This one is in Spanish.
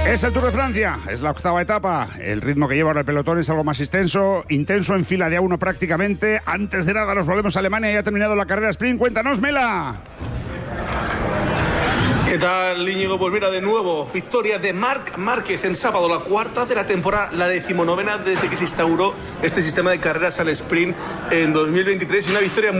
Es el Tour de Francia, es la octava etapa. El ritmo que lleva ahora el pelotón es algo más intenso en fila de A1 prácticamente. Antes de nada nos volvemos a Alemania y ha terminado la carrera sprint. Cuéntanos, Mela. ¿Qué tal, Íñigo? Pues mira, de nuevo, victoria de Marc Márquez en sábado, la cuarta de la temporada, la 19ª desde que se instauró este sistema de carreras al sprint en 2023 y una victoria muy